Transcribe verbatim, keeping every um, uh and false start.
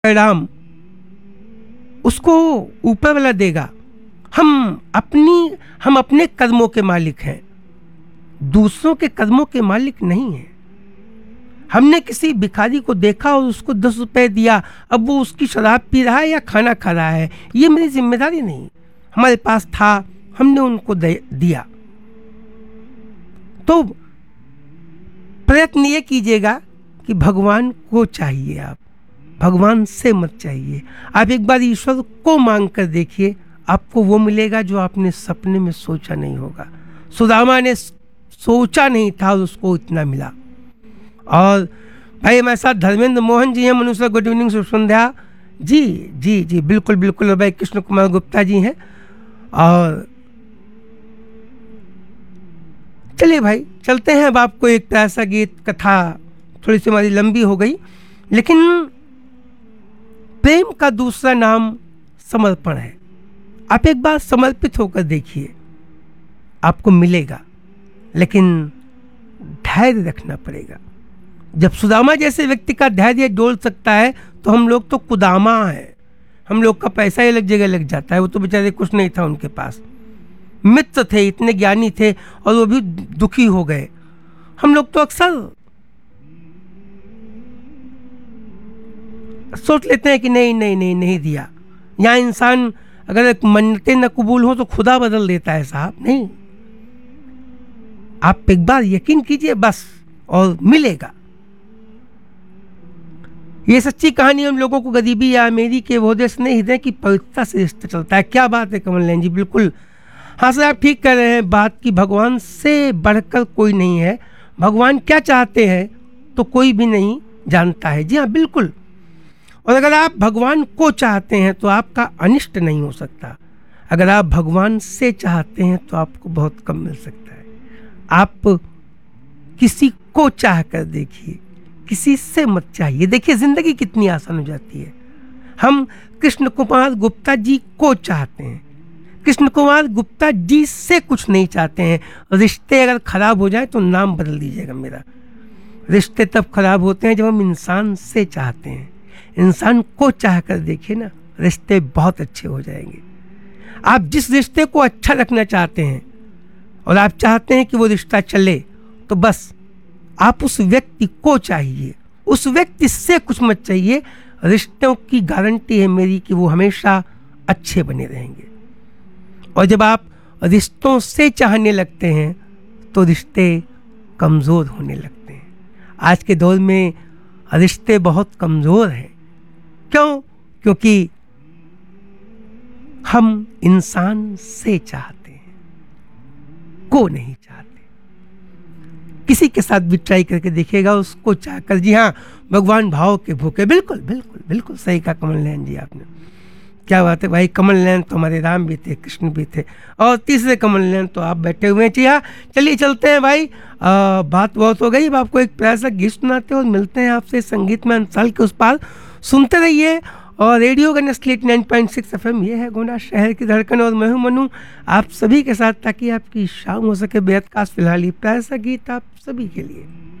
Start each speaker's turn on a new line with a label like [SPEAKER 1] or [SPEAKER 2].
[SPEAKER 1] परिणाम उसको ऊपर वाला देगा। हम अपनी हम अपने कर्मों के मालिक हैं, दूसरों के कर्मों के मालिक नहीं हैं। हमने किसी भिखारी को देखा और उसको दस रुपए दिया, अब वो उसकी शराब पी रहा है या खाना खा रहा है, ये मेरी जिम्मेदारी नहीं। हमारे पास था, हमने उनको दिया। तो प्रयत्न ये कीजिएगा कि भगवान को चाहिए, आप भगवान से मत चाहिए। आप एक बार ईश्वर को मांग कर देखिए, आपको वो मिलेगा जो आपने सपने में सोचा नहीं होगा। सुदामा ने सोचा नहीं था और उसको इतना मिला। और भाई हमारे साथ धर्मेंद्र मोहन जी हैं, मनुष्य। गुड इवनिंग, शुभ संध्या जी। जी जी बिल्कुल बिल्कुल। और भाई कृष्ण कुमार गुप्ता जी हैं। और चलिए भाई चलते हैं। अब आपको एक प्यारा सा गीत, कथा थोड़ी सी हमारी लंबी हो गई, लेकिन प्रेम का दूसरा नाम समर्पण है। आप एक बार समर्पित होकर देखिए, आपको मिलेगा, लेकिन धैर्य रखना पड़ेगा। जब सुदामा जैसे व्यक्ति का धैर्य डोल सकता है तो हम लोग तो कुदामा हैं, हम लोग का पैसा ही अलग जगह लग जाता है। वो तो बेचारे कुछ नहीं था उनके पास, मित्र थे, इतने ज्ञानी थे और वो भी दुखी हो गए। हम लोग तो अक्सर सोच लेते हैं कि नहीं नहीं नहीं नहीं दिया। यहाँ इंसान अगर मन्नतें न कबूल हो तो खुदा बदल देता है साहब। नहीं, आप एक बार यकीन कीजिए बस, और मिलेगा। ये सच्ची कहानी हम लोगों को गरीबी या अमीरी के वजह से नहीं, हृदय की पवित्रता से रिश्ता चलता है। क्या बात है कमल नयन जी, बिल्कुल। हाँ सर, आप ठीक कह रहे हैं बात की, भगवान से बढ़कर कोई नहीं है। भगवान क्या चाहते हैं तो कोई भी नहीं जानता है। जी हाँ बिल्कुल। और अगर आप भगवान को चाहते हैं तो आपका अनिष्ट नहीं हो सकता। अगर आप भगवान से चाहते हैं तो आपको बहुत कम मिल सकता है। आप किसी को चाह कर देखिए, किसी से मत चाहिए। देखिए जिंदगी कितनी आसान हो जाती है। हम कृष्ण कुमार गुप्ता जी को चाहते हैं, कृष्ण कुमार गुप्ता जी से कुछ नहीं चाहते हैं। रिश्ते अगर खराब हो जाए तो नाम बदल दीजिएगा मेरा। रिश्ते तब खराब होते हैं जब हम इंसान से चाहते हैं। इंसान को चाह कर देखिए ना, रिश्ते बहुत अच्छे हो जाएंगे। आप जिस रिश्ते को अच्छा रखना चाहते हैं और आप चाहते हैं कि वो रिश्ता चले, तो बस आप उस व्यक्ति को चाहिए, उस व्यक्ति से कुछ मत चाहिए। रिश्तों की गारंटी है मेरी कि वो हमेशा अच्छे बने रहेंगे। और जब आप रिश्तों से चाहने लगते हैं तो रिश्ते कमज़ोर होने लगते हैं। आज के दौर में रिश्ते बहुत कमज़ोर हैं। क्यों? क्योंकि हम इंसान से चाहते हैं, को नहीं चाहते। किसी के साथ भी ट्राई करके देखिएगा, उसको चाहकर। जी हाँ, भगवान भाव के भूखे। बिल्कुल बिल्कुल बिल्कुल सही कहा कमल नयन जी आपने। क्या बात है भाई, कमल नयन तो हमारे राम भी थे, कृष्ण भी थे, और तीसरे कमल नयन तो आप बैठे हुए हैं। जी हाँ, चलिए चलते हैं भाई। आ, बात बहुत हो गई। अब आपको एक प्यारा सा गीत सुनाते हैं और मिलते हैं आपसे संगीत में अंतराल के उस पार। सुनते रहिए। और रेडियो का नस्लेट nine point six F M, ये है गोंडा शहर की धड़कन, और मैं हूं मनु आप सभी के साथ, ताकि आपकी शाम हो सके बेहद खास। फिलहाल ये प्यारा सा गीत आप सभी के लिए।